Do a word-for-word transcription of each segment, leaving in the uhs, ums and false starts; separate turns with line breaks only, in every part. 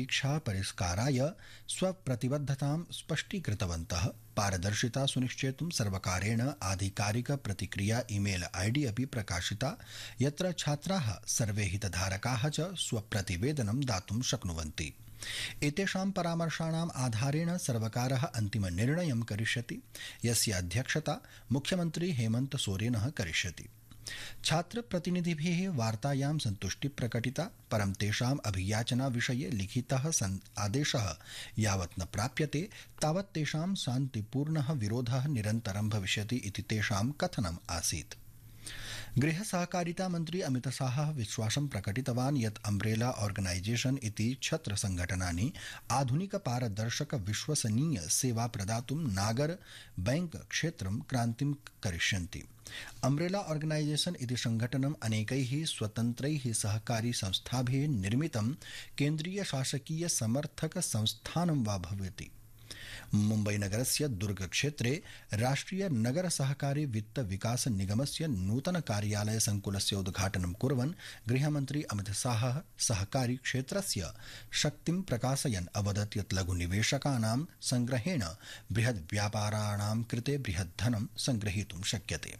परीक्षा परिष्काराय स्वप्रतिबद्धतां स्पष्टीकृतवन्तः। पारदर्शिता सुनिश्चेतुं सर्वकारेण आधिकारिक प्रतिक्रिया ईमेल आईडी अपि प्रकाशिता, यत्र छात्राः सर्वे हितधारकाः च स्वप्रतिवेदनं दातुं शक्नुवन्ति। एतेषां परामर्शाणाम् आधारेण सर्वकारः अन्तिमनिर्णयं करिष्यति, यस्य अध्यक्षता मुख्यमन्त्री हेमन्त सोरेनः करिष्यति। छात्रप्रतिनिधिभिः वार्तायां सन्तुष्टि प्रकटिता, परं तेषाम् अभियाचना विषये लिखितः आदेशः यावत् न प्राप्यते तावत् तेषां शान्तिपूर्णः विरोधः निरन्तरं भविष्यति इति तेषां कथनम् आसीत्। गृह सहकारिता मन्त्री अमित शाहः विश्वासं प्रकटितवान् यत् अम्ब्रेला ऑर्गनाइजेशन इति छत्र संघटनानि आधुनिक पारदर्शक विश्वसनीय सेवा प्रदातुं नागर बैंक क्षेत्रं क्रान्तिं करिष्यन्ति। अम्ब्रेला ऑर्गनाइजेशन इति संघटनम् अनेकैः स्वतन्त्रैः सहकारी संस्थाभिः निर्मितं केन्द्रीय शासकीय समर्थक संस्थानं वा भवति। मुम्बई नगरस्य दुर्ग क्षेत्रे राष्ट्रिय नगर सहकारी वित्त विकास निगमस्य नूतन कार्यालय संकुलस्य उद्घाटनं कुर्वन् गृहमन्त्री अमित शाहः सहकारी क्षेत्रस्य शक्तिं प्रकाशयन् अवदत् यत् लघुनिवेशकानां संग्रहेण बृहद् व्यापाराणां कृते बृहत् धनं संग्रहीतुं शक्यते।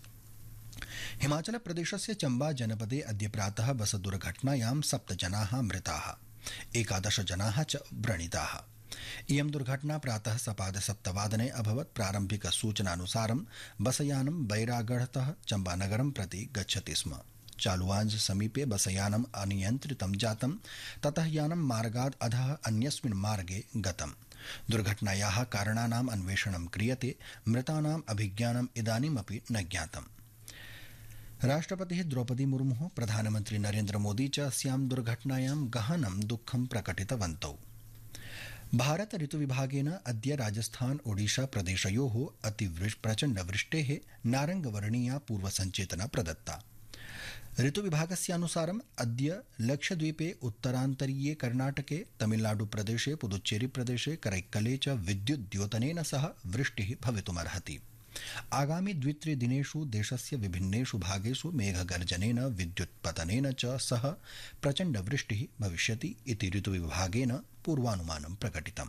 हिमाचल प्रदेशस्य चम्बा जनपदे अद्य प्रातः बस दुर्घटनायां सप्त जनाः मृताः, एकादश जनाः च व्रणिताः। इयं दुर्घटना प्रातः सपाद सप्तवादने अभवत्। प्रारम्भिक सूचनानुसारं बसयानं बैरागढ़तः चम्बानगरं प्रति गच्छति स्म। चालुवांज समीपे बसयानम् अनियन्त्रितं जातं, ततः यानं मार्गाद् अधः अन्यस्मिन् मार्गे गतम्। दुर्घटनायाः कारणानाम् अन्वेषणं क्रियते। मृतानाम् अभिज्ञानम् इदानीमपि न ज्ञातम्। राष्ट्रपतिः द्रौपदी मुर्मुः प्रधानमन्त्री नरेन्द्र मोदी च अस्यां दुर्घटनायां गहनं दुःखं प्रकटितवन्तौ। भारत ऋतुविभागेन अद्य राजस्थान ओडिशा प्रदेशयोः अतिप्रचण्डवृष्टेः नारङ्गवर्णीया पूर्वसञ्चेतना प्रदत्ता। ऋतुविभागस्यानुसारम् अद्य लक्षद्वीपे, उत्तरान्तरीये कर्णाटके, तमिलनाडु प्रदेशे, पुदुच्चेरी प्रदेशे, करैक्कले च विद्युद्योतनेन सह वृष्टिः भवितुमर्हति। आगामि द्वित्रिदिनेषु देशस्य विभिन्नेषु भागेषु मेघगर्जनेन, विद्युत्पतनेन च सह प्रचण्डवृष्टिः भविष्यति इति ऋतुविभागेन पूर्वानुमानं प्रकटितम्।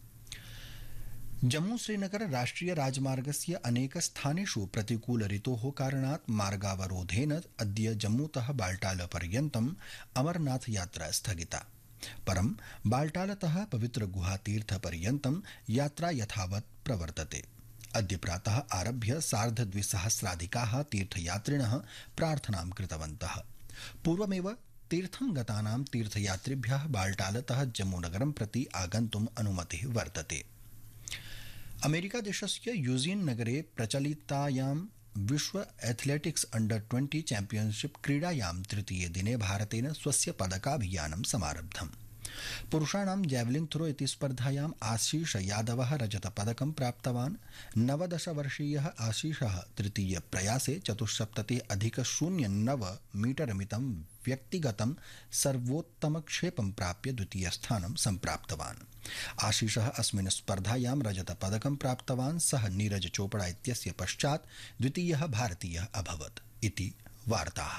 जम्मू श्रीनगर राष्ट्रिय राजमार्गस्य अनेक स्थानेषु प्रतिकूल ऋतोः कारणात् मार्गावरोधेन अद्य जम्मूतः बाल्टाल पर्यन्तम् अमरनाथ यात्रा स्थगिता। परं बाल्टालतः पवित्र गुहातीर्थ पर्यन्तं यात्रा यथावत् प्रवर्तते। अद्य प्रातः आरभ्य सार्धद्विसहस्राधिकाः तीर्थयात्रिणः प्रार्थनां कृतवन्तः। पूर्वमेव तीर्थं गतानां तीर्थयात्रिभ्यः बाल्टालतः जम्मूनगरं प्रति आगन्तुम् अनुमतिः वर्तते। अमेरिकादेशस्य यूजिन् नगरे प्रचलितायां विश्व एथलेटिक्स अंडर ट्वेंटी चैंपियनशिप क्रीडायां तृतीये दिने भारतेन स्वस्य पदकाभियानं समारब्धम्। पुरुषाणां जैवलिन थ्रो इति स्पर्धायाम् आशीष यादवः रजतपदकं प्राप्तवान्। नवदशवर्षीयः आशीषः तृतीय प्रयासे चतुस्सप्ततिः अधिक शून्य नव मीटर मितं व्यक्तिगतं सर्वोत्तमक्षेपं प्राप्य द्वितीयस्थानं सम्प्राप्तवान्। आशीषः अस्मिन् स्पर्धायां रजतपदकं प्राप्तवान्। सः नीरज चोपड़ा इत्यस्य पश्चात् द्वितीयः भारतीयः अभवत् इति वार्ताः।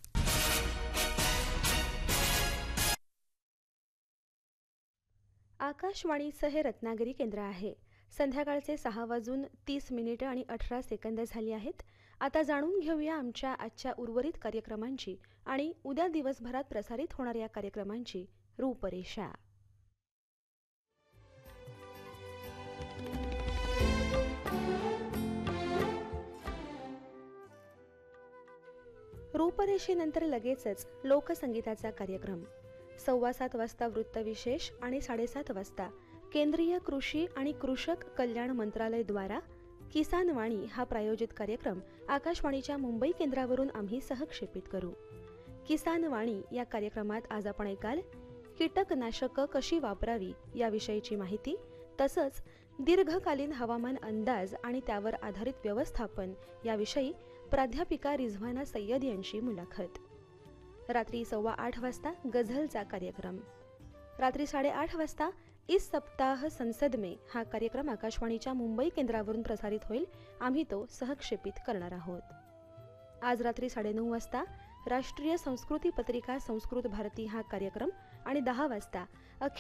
आकाशवाणीचं हे रत्नागिरी केंद्र आहे। संध्याकाळचे सहा वाजून तीस मिनिटं आणि अठरा सेकंद झाली आहेत। आता जाणून घेऊया आमच्या आजच्या उर्वरित कार्यक्रमांची आणि उद्या दिवसभरात प्रसारित होणाऱ्या कार्यक्रमांची रूपरेषा। रूपरेषेनंतर लगेचच लोकसंगीताचा कार्यक्रम। सव्वा सात वाजता वृत्तविशेष आणि साडेसात वाजता केंद्रीय कृषी आणि कृषक कल्याण मंत्रालय द्वारा किसान वाणी हा प्रायोजित कार्यक्रम आकाशवाणीच्या मुंबई केंद्रावरून आम्ही सहक्षेपित करू। किसान वाणी या कार्यक्रमात आज आपण ऐकाल कीटकनाशकं कशी वापरावी याविषयीची माहिती, तसंच दीर्घकालीन हवामान अंदाज आणि त्यावर आधारित व्यवस्थापन याविषयी प्राध्यापिका रिझवाना सय्यद यांची मुलाखत। रात्री सव्वा आठ वाजता गझलचा कार्यक्रम। रात्री साडेआठ वाजता इस सप्ताह संसद में हा कार्यक्रम आकाशवाणीच्या मुंबई केंद्रावरून प्रसारित होईल। आम्ही तो सहक्षेपित करणार आहोत। आज रात्री साडेनऊ वाजता राष्ट्रीय संस्कृती पत्रिका संस्कृत भारती हा कार्यक्रम आणि दहा वाजता